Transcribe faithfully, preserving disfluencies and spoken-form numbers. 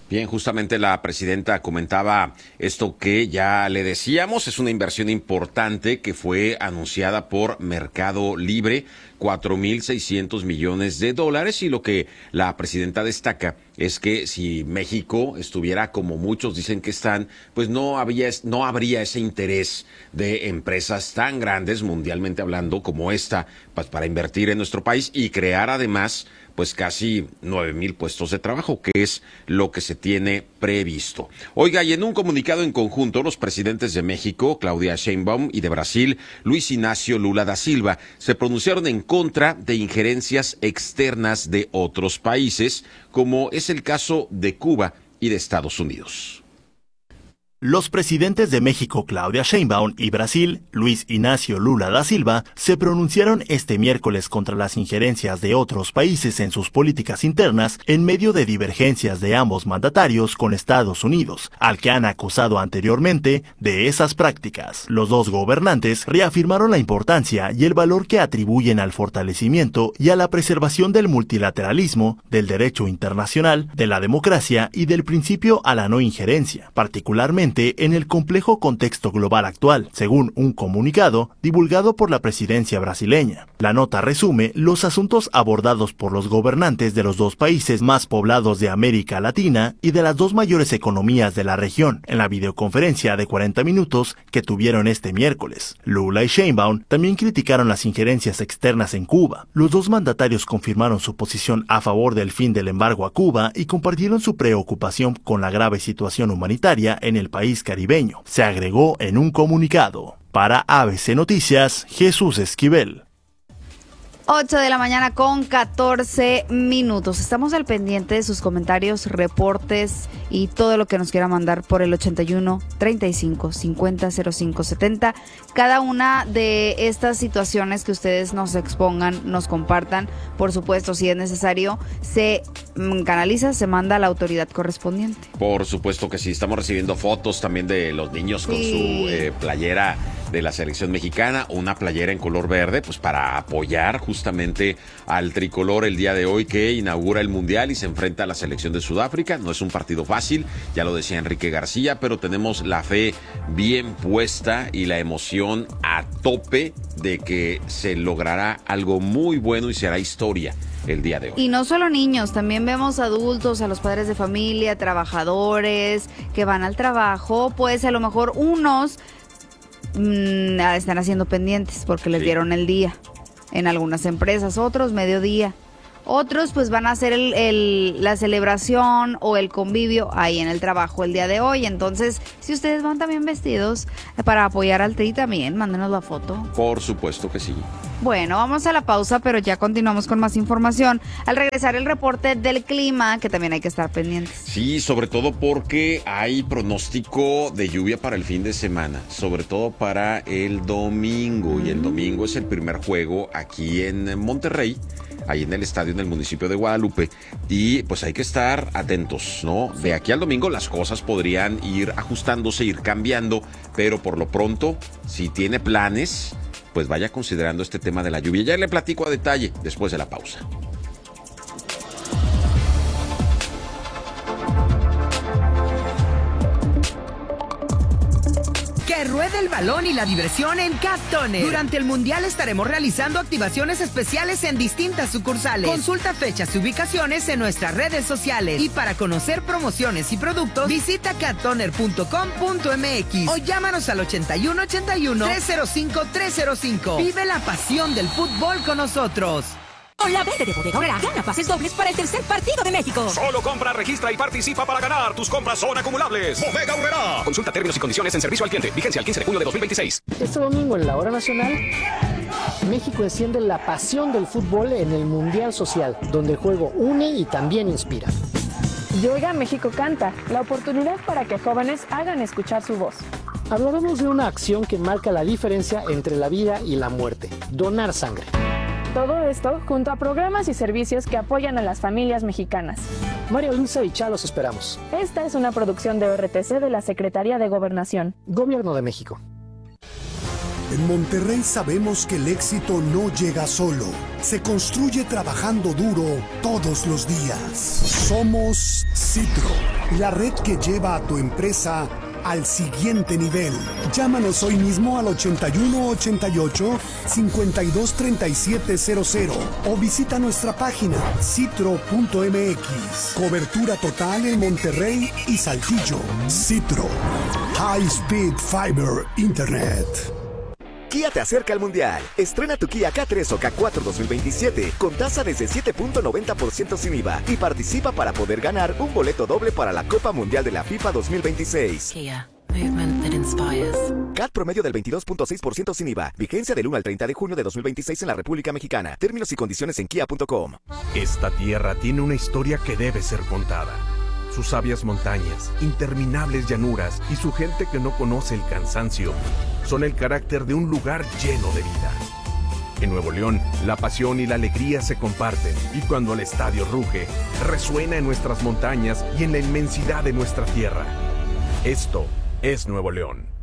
Bien, justamente la presidenta comentaba esto que ya le decíamos, es una inversión importante que fue anunciada por Mercado Libre, cuatro mil seiscientos millones de dólares, y lo que la presidenta destaca es que si México estuviera como muchos dicen que están, pues no había, no habría ese interés de empresas tan grandes mundialmente hablando como esta, pues para invertir en nuestro país y crear además pues casi nueve mil puestos de trabajo, que es lo que se tiene previsto. Oiga, y en un comunicado en conjunto, los presidentes de México, Claudia Sheinbaum, y de Brasil, Luis Ignacio Lula da Silva, se pronunciaron en contra de injerencias externas de otros países, como es el caso de Cuba y de Estados Unidos. Los presidentes de México, Claudia Sheinbaum, y Brasil, Luis Ignacio Lula da Silva, se pronunciaron este miércoles contra las injerencias de otros países en sus políticas internas en medio de divergencias de ambos mandatarios con Estados Unidos, al que han acusado anteriormente de esas prácticas. Los dos gobernantes reafirmaron la importancia y el valor que atribuyen al fortalecimiento y a la preservación del multilateralismo, del derecho internacional, de la democracia y del principio a la no injerencia, particularmente en el complejo contexto global actual, según un comunicado divulgado por la presidencia brasileña. La nota resume los asuntos abordados por los gobernantes de los dos países más poblados de América Latina y de las dos mayores economías de la región, en la videoconferencia de cuarenta minutos que tuvieron este miércoles. Lula y Sheinbaum también criticaron las injerencias externas en Cuba. Los dos mandatarios confirmaron su posición a favor del fin del embargo a Cuba y compartieron su preocupación con la grave situación humanitaria en el país país caribeño, se agregó en un comunicado. Para A B C Noticias, Jesús Esquivel. ocho de la mañana con catorce minutos. Estamos al pendiente de sus comentarios, reportes y todo lo que nos quiera mandar por el ochenta y uno, treinta y cinco, cincuenta, cero cinco, setenta. Cada una de estas situaciones que ustedes nos expongan, nos compartan, por supuesto, si es necesario, se canaliza, se manda a la autoridad correspondiente. Por supuesto que sí, estamos recibiendo fotos también de los niños con sí. su eh, playera de la selección mexicana, una playera en color verde, pues para apoyar justamente al tricolor el día de hoy que inaugura el Mundial y se enfrenta a la selección de Sudáfrica. No es un partido fácil, ya lo decía Enrique García, pero tenemos la fe bien puesta y la emoción a tope de que se logrará algo muy bueno y se hará historia el día de hoy. Y no solo niños, también vemos adultos, a los padres de familia, trabajadores que van al trabajo, pues a lo mejor unos mmm, están haciendo pendientes porque les sí. dieron el día en algunas empresas, otros mediodía. Otros pues van a hacer el, el, la celebración o el convivio ahí en el trabajo el día de hoy. Entonces, si ustedes van también vestidos para apoyar al Tri también, mándenos la foto. Por supuesto que sí. Bueno, vamos a la pausa, pero ya continuamos con más información. Al regresar el reporte del clima, que también hay que estar pendientes. Sí, sobre todo porque hay pronóstico de lluvia para el fin de semana, sobre todo para el domingo. Mm. Y el domingo es el primer juego aquí en Monterrey, ahí en el estadio en el municipio de Guadalupe, y pues hay que estar atentos, ¿no? De aquí al domingo las cosas podrían ir ajustándose, ir cambiando, pero por lo pronto, si tiene planes, pues vaya considerando este tema de la lluvia. Ya le platico a detalle después de la pausa. Que ruede el balón y la diversión en Cat Toner. Durante el Mundial estaremos realizando activaciones especiales en distintas sucursales. Consulta fechas y ubicaciones en nuestras redes sociales. Y para conocer promociones y productos, visita cat toner punto com punto m x o llámanos al ochenta y uno, ochenta y uno, trescientos cinco, trescientos cinco. Vive la pasión del fútbol con nosotros. Con la verde de Bodega Aurrera, gana pases dobles para el tercer partido de México. Solo compra, registra y participa para ganar. Tus compras son acumulables. Bodega Aurrera. Consulta términos y condiciones en servicio al cliente. Vigencia el quince de junio de dos mil veintiséis. Este domingo en la hora nacional, México enciende la pasión del fútbol en el Mundial Social, donde el juego une y también inspira. Y Oiga, México canta, la oportunidad para que jóvenes hagan escuchar su voz. Hablaremos de una acción que marca la diferencia entre la vida y la muerte: donar sangre. Todo esto junto a programas y servicios que apoyan a las familias mexicanas. María Luisa y Chá los esperamos. Esta es una producción de O R T C de la Secretaría de Gobernación. Gobierno de México. En Monterrey sabemos que el éxito no llega solo. Se construye trabajando duro todos los días. Somos Citro. la red que lleva a tu empresa al siguiente nivel. Llámanos hoy mismo al ochenta y uno ochenta y ocho, cincuenta y dos treinta y siete cero cero o visita nuestra página citro punto m x. Cobertura total en Monterrey y Saltillo. Citro. High Speed Fiber Internet. Kia te acerca al Mundial. Estrena tu Kia K tres o K cuatro dos mil veintisiete con tasa desde siete punto noventa por ciento sin I V A y participa para poder ganar un boleto doble para la Copa Mundial de la FIFA dos mil veintiséis. Kia, movement that inspires. C A T promedio del veintidós punto seis por ciento sin I V A. Vigencia del uno al treinta de junio de dos mil veintiséis en la República Mexicana. Términos y condiciones en kia punto com. Esta tierra tiene una historia que debe ser contada. Sus sabias montañas, interminables llanuras y su gente que no conoce el cansancio son el carácter de un lugar lleno de vida. En Nuevo León, la pasión y la alegría se comparten y cuando el estadio ruge, resuena en nuestras montañas y en la inmensidad de nuestra tierra. Esto es Nuevo León.